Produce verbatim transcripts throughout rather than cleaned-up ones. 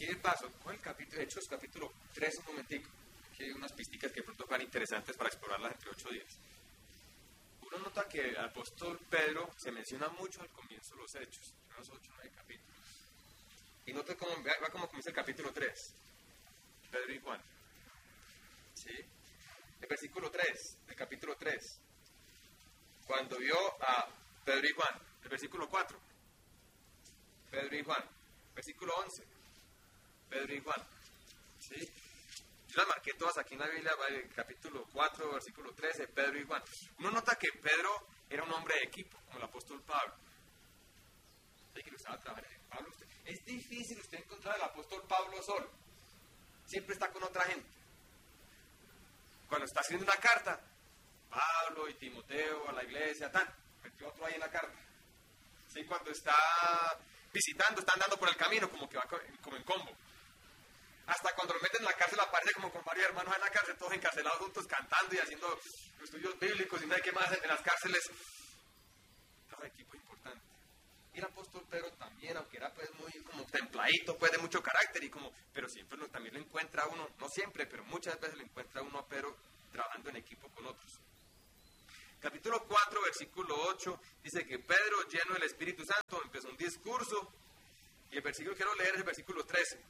aquí el paso, con el capítulo, Hechos capítulo tres un momentico. Aquí hay unas pisticas que de pronto van interesantes para explorarlas entre ocho días. Uno nota que el apóstol Pedro se menciona mucho al comienzo de los Hechos, unos ocho o nueve capítulos. Y nota cómo va como comienza el capítulo tres, Pedro y Juan. ¿Sí? El versículo tres, del capítulo tres. Cuando vio a Pedro y Juan. El versículo cuatro. Pedro y Juan. Versículo once. Pedro y Juan. ¿Sí? Yo las marqué todas aquí en la Biblia, el capítulo cuatro, versículo trece, Pedro y Juan. Uno nota que Pedro era un hombre de equipo, como el apóstol Pablo. ¿Sí? Que lo estaba trabajando. Pablo, usted, es difícil usted encontrar al apóstol Pablo solo. Siempre está con otra gente. Cuando está haciendo una carta, Pablo y Timoteo a la iglesia, tan, metió otro ahí en la carta. ¿Sí? Cuando está visitando, está andando por el camino, como que va como en combo. Hasta cuando lo meten en la cárcel aparece como con varios hermanos en la cárcel, todos encarcelados juntos, cantando y haciendo estudios bíblicos y no hay qué más en las cárceles. Todo equipo importante. Y el apóstol Pedro también, aunque era pues muy como templadito, pues de mucho carácter, y como, pero siempre lo, también lo encuentra uno, no siempre, pero muchas veces lo encuentra uno a Pedro trabajando en equipo con otros. Capítulo cuatro, versículo ocho, dice que Pedro, lleno del Espíritu Santo, empezó un discurso, y el versículo que quiero leer es el versículo trece.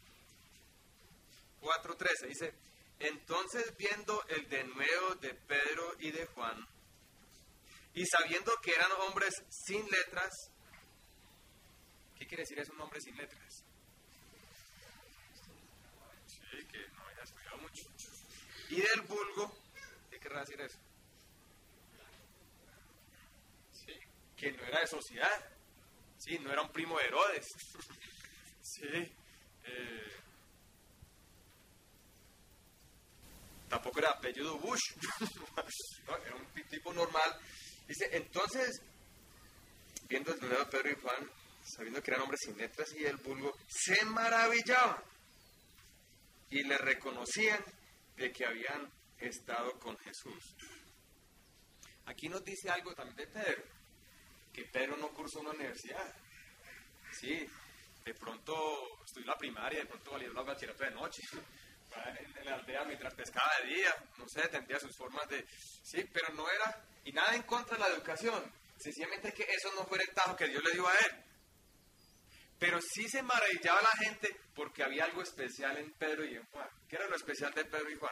cuatro trece, dice, entonces viendo el denuedo de Pedro y de Juan, y sabiendo que eran hombres sin letras. ¿Qué quiere decir es un hombre sin letras? Sí, que no haya estudiado mucho. Y del vulgo, ¿qué querrá decir eso? Sí, que no era de sociedad. Sí, no era un primo de Herodes. Sí, eh, tampoco era apellido Bush. No, era un tipo normal. Dice, entonces, viendo el denuedo de Pedro y Juan, sabiendo que eran hombres sin letras y el vulgo, se maravillaban y le reconocían de que habían estado con Jesús. Aquí nos dice algo también de Pedro, que Pedro no cursó una universidad. Sí, de pronto estudió la primaria, de pronto validó la bachillerato de noche, en, en la aldea mientras pescaba de día, no sé, tendría sus formas de... Sí, pero no era... Y nada en contra de la educación, sencillamente que eso no fue el tajo que Dios le dio a él. Pero sí se maravillaba la gente porque había algo especial en Pedro y en Juan. ¿Qué era lo especial de Pedro y Juan?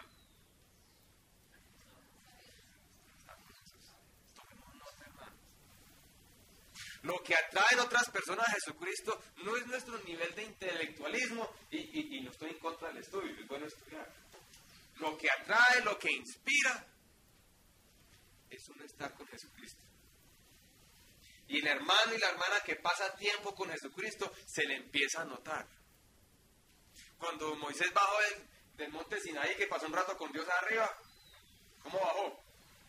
Lo que atraen otras personas a Jesucristo no es nuestro nivel de intelectualismo y, y, y no estoy en contra del estudio, es bueno estudiar. Lo que atrae, lo que inspira es uno estar con Jesucristo. Y el hermano y la hermana que pasa tiempo con Jesucristo se le empieza a notar. Cuando Moisés bajó del, del monte Sinaí, que pasó un rato con Dios arriba, ¿cómo bajó?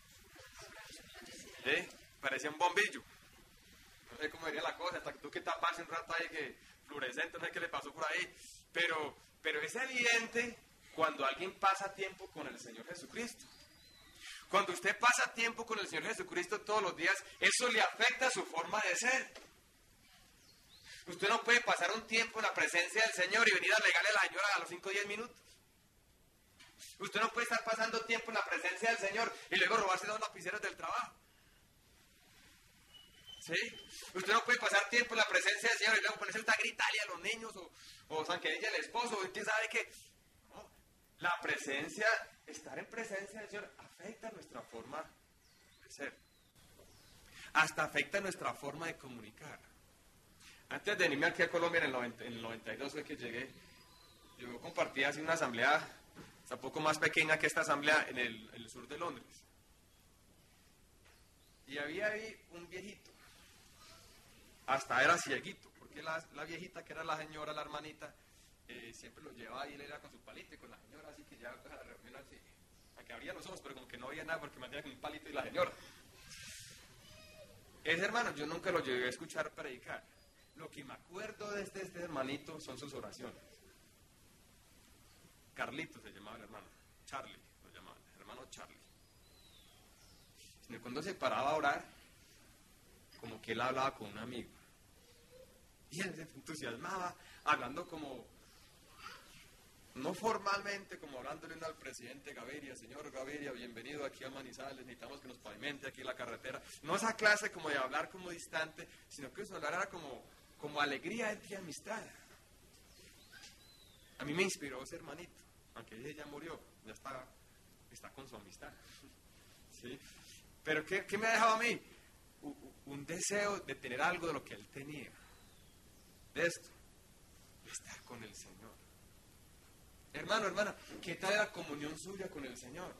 ¿Eh? Parecía un bombillo. No sé cómo diría la cosa, hasta que tuvo que taparse un rato ahí, que fluorescente, no sé qué le pasó por ahí. Pero, pero es evidente cuando alguien pasa tiempo con el Señor Jesucristo. Cuando usted pasa tiempo con el Señor Jesucristo todos los días, eso le afecta a su forma de ser. Usted no puede pasar un tiempo en la presencia del Señor y venir a alegarle a la señora a los cinco o diez minutos. Usted no puede estar pasando tiempo en la presencia del Señor y luego robarse dos lapiceros del trabajo. ¿Sí? Usted no puede pasar tiempo en la presencia del Señor y luego ponerse a gritarle a los niños o, o zanquerilla al esposo o quién sabe qué. No, la presencia, estar en presencia del Señor afecta nuestra forma de ser. Hasta afecta nuestra forma de comunicar. Antes de venirme aquí a Colombia en el, noventa, en el noventa y dos fue que llegué, yo compartí así una asamblea, un poco más pequeña que esta asamblea en el, en el sur de Londres. Y había ahí un viejito, hasta era cieguito, porque la, la viejita que era la señora, la hermanita, eh, siempre lo llevaba y él era con su palito y con la señora, así que ya pues, a la reunión así, a que abría los ojos, pero como que no había nada porque mantenía con un palito y la señora. Ese hermano yo nunca lo llevé a escuchar predicar. Lo que me acuerdo de este, este hermanito son sus oraciones. Carlito se llamaba el hermano, Charlie, lo llamaban, el hermano Charlie. Cuando se paraba a orar, como que él hablaba con un amigo. Y él se entusiasmaba, hablando como, no formalmente como hablándole uno al presidente Gaviria, señor Gaviria, bienvenido aquí a Manizales, necesitamos que nos pavimente aquí la carretera. No esa clase como de hablar como distante, sino que eso hablar era como, como alegría entre amistad. A mí me inspiró ese hermanito, aunque ella ya murió, ya está, está con su amistad. ¿Sí? Pero ¿qué, qué me ha dejado a mí? Un deseo de tener algo de lo que él tenía. De esto, de estar con el Señor. Hermano, hermana, ¿qué tal la comunión suya con el Señor?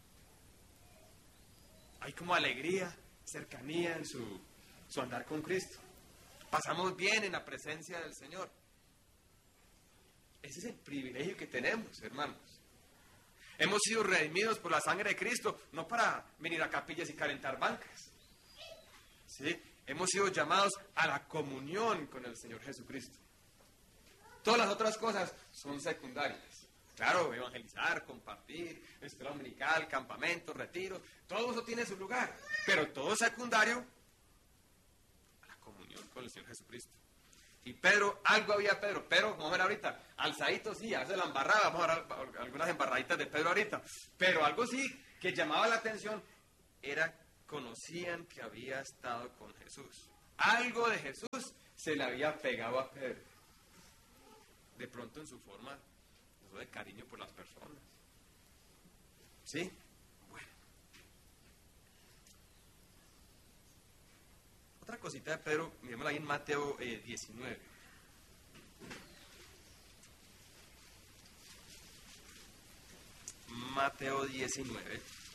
Hay como alegría, cercanía en su, su andar con Cristo. Pasamos bien en la presencia del Señor. Ese es el privilegio que tenemos, hermanos. Hemos sido redimidos por la sangre de Cristo, no para venir a capillas y calentar bancas. ¿Sí? Hemos sido llamados a la comunión con el Señor Jesucristo. Todas las otras cosas son secundarias. Claro, evangelizar, compartir, escuela dominical, campamento, retiro, todo eso tiene su lugar. Pero todo secundario a la comunión con el Señor Jesucristo. Y Pedro, algo había Pedro. Pedro, vamos a ver ahorita, alzadito sí, hace la embarrada, vamos a ver algunas embarraditas de Pedro ahorita. Pero algo sí que llamaba la atención era, conocían que había estado con Jesús. Algo de Jesús se le había pegado a Pedro. De pronto en su forma de cariño por las personas. ¿Sí? Bueno. Otra cosita de Pedro, miremosla ahí en Mateo eh, diecinueve. Mateo diecinueve.